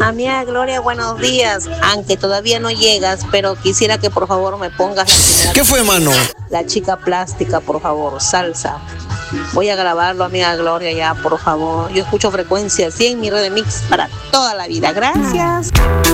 Amiga Gloria, buenos días. Aunque todavía no llegas, pero quisiera que por favor me pongas la primera ¿Qué fue, mano? La chica plástica, por favor, salsa. Voy a grabarlo, amiga Gloria, ya, por favor. Yo escucho frecuencia 100, mi red de mix para toda la vida. Gracias.